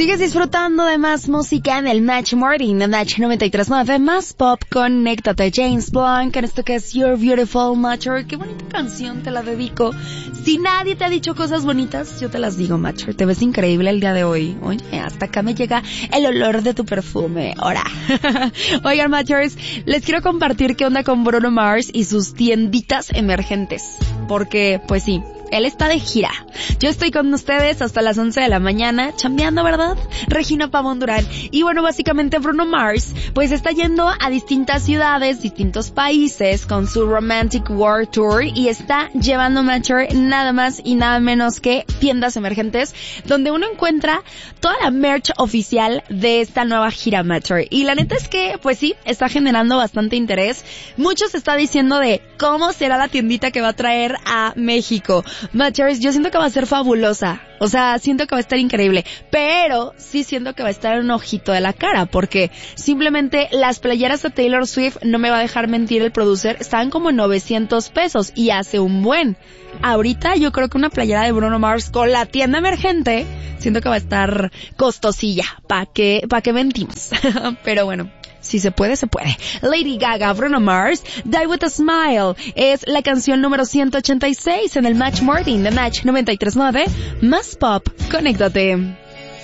Sigues disfrutando de más música en el Match Morning, de Match 93.9, más pop, conéctate. James Blunt, en esto que es You're Beautiful, Matcher. Qué bonita canción, te la dedico. Si nadie te ha dicho cosas bonitas, yo te las digo, Matcher. Te ves increíble el día de hoy. Oye, hasta acá me llega el olor de tu perfume. Ahora. Oigan, Matchers, les quiero compartir qué onda con Bruno Mars y sus tienditas emergentes. Porque, pues sí, él está de gira. Yo estoy con ustedes hasta las 11 de la mañana, chambeando, ¿verdad? Regina Pavón Durán. Y bueno, básicamente Bruno Mars, pues está yendo a distintas ciudades, distintos países, con su Romantic World Tour, y está llevando, Matcher, nada más y nada menos que tiendas emergentes, donde uno encuentra toda la merch oficial de esta nueva gira, Matcher. Y la neta es que, pues sí, está generando bastante interés. Muchos está diciendo de cómo será la tiendita que va a traer a México. Matchers, yo siento que va a ser fabulosa. O sea, siento que va a estar increíble. Pero sí siento que va a estar un ojito de la cara. Porque simplemente las playeras de Taylor Swift, no me va a dejar mentir el producer, estaban como en 900 pesos. Y hace un buen. Ahorita yo creo que una playera de Bruno Mars con la tienda emergente, siento que va a estar costosilla. ¿Pa' qué mentimos? Pero bueno. Si se puede, se puede. Lady Gaga, Bruno Mars, Die With A Smile, es la canción número 186 en el Match Morning de Match 93.9, más pop, conéctate.